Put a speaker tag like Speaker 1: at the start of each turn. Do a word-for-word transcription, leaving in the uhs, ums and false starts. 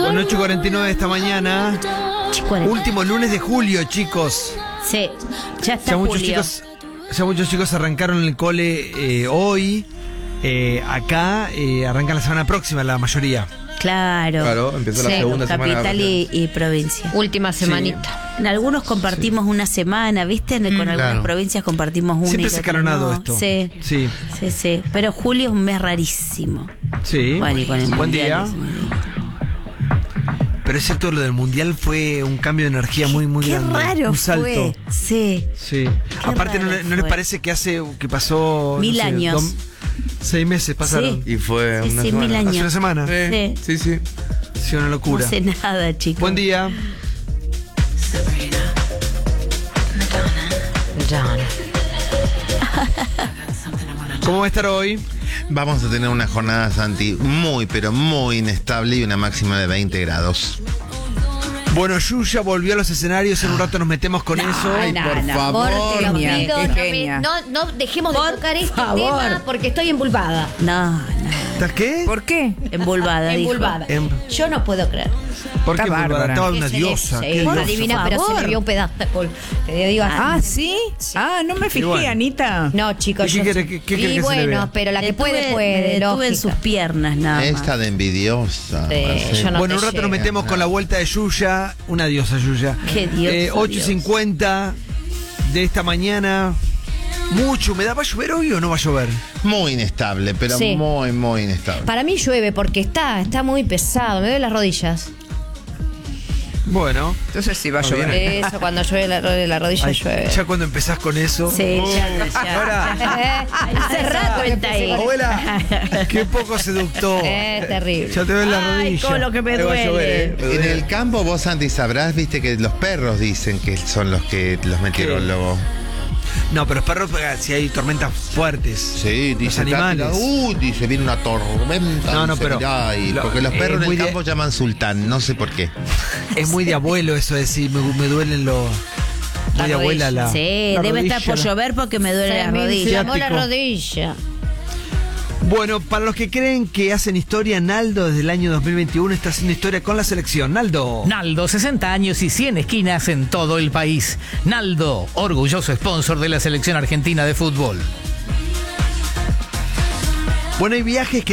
Speaker 1: Bueno, ocho y cuarenta y nueve de esta mañana. Último lunes de julio, chicos.
Speaker 2: Sí, ya está
Speaker 1: Ya muchos
Speaker 2: julio.
Speaker 1: chicos, ya muchos chicos arrancaron el cole eh, hoy. Eh, acá eh, arrancan la semana próxima la mayoría.
Speaker 2: Claro.
Speaker 3: Claro, empezó la
Speaker 2: Sí,
Speaker 3: segunda semana.
Speaker 2: capital y, y provincia.
Speaker 4: Última semanita.
Speaker 2: En algunos compartimos una semana, ¿viste? Con algunas
Speaker 3: claro.
Speaker 2: provincias compartimos una.
Speaker 1: Siempre
Speaker 2: y
Speaker 1: es
Speaker 2: la otra
Speaker 1: escalonado
Speaker 2: no.
Speaker 1: esto.
Speaker 2: Sí.
Speaker 1: Sí.
Speaker 2: Sí, sí. Pero julio es un mes rarísimo.
Speaker 1: Sí.
Speaker 2: Bueno, y con el
Speaker 1: Buen
Speaker 2: mundial
Speaker 1: día.
Speaker 2: es un-
Speaker 1: Pero es cierto, lo del mundial fue un cambio de energía muy, muy
Speaker 2: Qué
Speaker 1: grande.
Speaker 2: raro
Speaker 1: un salto.
Speaker 2: fue. Sí.
Speaker 1: Sí. Aparte, ¿no,
Speaker 2: raro
Speaker 1: no les
Speaker 2: fue.
Speaker 1: parece que hace que pasó
Speaker 2: Mil
Speaker 1: no sé,
Speaker 2: años.
Speaker 1: dos- seis meses pasaron?
Speaker 2: Sí.
Speaker 3: Y fue
Speaker 2: Sí,
Speaker 3: una
Speaker 2: sí,
Speaker 3: semana.
Speaker 2: mil años.
Speaker 1: Hace una semana.
Speaker 3: Eh, sí, sí.
Speaker 1: Sí, una
Speaker 2: No
Speaker 1: locura.
Speaker 2: sé nada, chicos.
Speaker 1: Buen día.
Speaker 4: John.
Speaker 1: ¿Cómo va a estar hoy?
Speaker 3: Vamos a tener una jornada, Santi, muy, pero muy inestable y una máxima de veinte grados.
Speaker 1: Bueno, Yuya volvió a los escenarios. En un rato nos metemos con eso.
Speaker 3: Ay,
Speaker 2: no,
Speaker 3: por
Speaker 2: no.
Speaker 3: favor.
Speaker 4: Te lo
Speaker 5: Genia,
Speaker 4: pido,
Speaker 5: qué
Speaker 4: no, me-
Speaker 5: genia.
Speaker 4: no, no dejemos de
Speaker 2: Por
Speaker 4: tocar este
Speaker 5: favor.
Speaker 4: tema porque estoy embulbada.
Speaker 2: No, no.
Speaker 1: ¿Estás qué?
Speaker 5: ¿Por qué?
Speaker 2: Embulbada, dijo.
Speaker 4: Embulbada.
Speaker 1: Em-
Speaker 4: Yo no puedo creer.
Speaker 1: ¿Por qué?
Speaker 5: Está
Speaker 1: Bárbara?
Speaker 5: bárbara.
Speaker 1: Estaba una
Speaker 4: Que se le-
Speaker 1: diosa.
Speaker 4: sí,
Speaker 1: qué
Speaker 4: una
Speaker 1: diosa.
Speaker 4: divina, pero se
Speaker 2: favor.
Speaker 4: le vio un pedazo. Por- Te digo así.
Speaker 5: Ah, ¿sí? Ah, no me fijé,
Speaker 1: bueno.
Speaker 5: Anita.
Speaker 4: No, chicos,
Speaker 1: ¿Y qué
Speaker 4: yo
Speaker 1: quiere-
Speaker 4: sí.
Speaker 1: qué- qué quiere
Speaker 4: y
Speaker 1: que se le
Speaker 4: bueno,
Speaker 1: vea?
Speaker 4: pero la que
Speaker 2: Me
Speaker 4: puede,
Speaker 2: detuve-
Speaker 4: puede.
Speaker 2: me detuve en
Speaker 4: lógica.
Speaker 2: sus piernas, nada más.
Speaker 3: Esta de envidiosa.
Speaker 4: Sí,
Speaker 3: Marcelo.
Speaker 4: yo no
Speaker 1: Bueno,
Speaker 4: te
Speaker 1: un rato nos
Speaker 4: llega.
Speaker 1: metemos con la vuelta de Yuya. Una diosa, Yuya.
Speaker 2: Qué diosa,
Speaker 1: Eh, ocho y cincuenta de esta mañana. Mucha humedad. ¿Va a llover hoy o no va a llover?
Speaker 3: Muy inestable, pero
Speaker 4: Sí.
Speaker 3: muy, muy inestable.
Speaker 4: Para mí llueve porque está, está muy pesado. Me duele las rodillas.
Speaker 1: Bueno.
Speaker 5: Entonces sí va a llover.
Speaker 4: Eso, cuando llueve la, ro- la rodilla
Speaker 1: Ay,
Speaker 4: llueve.
Speaker 1: ya cuando empezás con eso.
Speaker 2: Sí, ya, ya.
Speaker 1: Ahora,
Speaker 4: Hace rato que
Speaker 2: cuenta ahí.
Speaker 1: abuela, qué poco seductor.
Speaker 4: Es terrible.
Speaker 1: Ya te ves la
Speaker 2: Ay,
Speaker 1: rodilla.
Speaker 2: con lo que me
Speaker 1: Ahí va a
Speaker 2: duele.
Speaker 1: llover, eh. Me
Speaker 3: En
Speaker 1: duele.
Speaker 3: el campo vos, Santi, sabrás, viste que los perros dicen que son los que los meteorólogos.
Speaker 1: No, pero los perros, si hay tormentas fuertes.
Speaker 3: Sí,
Speaker 1: Los
Speaker 3: dice
Speaker 1: animales.
Speaker 3: Uy, dice, viene una tormenta.
Speaker 1: No, no,
Speaker 3: dice,
Speaker 1: pero-
Speaker 3: mirá, y
Speaker 1: lo-
Speaker 3: porque los
Speaker 1: es
Speaker 3: perros en
Speaker 1: muy
Speaker 3: el
Speaker 1: de-
Speaker 3: campo llaman sultán, no sé por qué.
Speaker 1: Es muy de abuelo eso de decir, me, me duelen los. Muy
Speaker 4: La
Speaker 1: de abuela
Speaker 4: rodilla.
Speaker 1: la.
Speaker 2: Sí,
Speaker 1: la
Speaker 2: debe estar
Speaker 1: rodilla,
Speaker 2: por
Speaker 1: la-
Speaker 2: llover porque me duele
Speaker 4: Se
Speaker 2: la
Speaker 4: me
Speaker 2: rodilla.
Speaker 4: inflamó la
Speaker 1: Ciático.
Speaker 4: rodilla.
Speaker 1: Bueno, para los que creen que hacen historia, Naldo desde el año dos mil veintiuno está haciendo historia con la selección. Naldo.
Speaker 6: Naldo, sesenta años y cien esquinas en todo el país. Naldo, orgulloso sponsor de la selección argentina de fútbol.
Speaker 1: Bueno, hay viajes que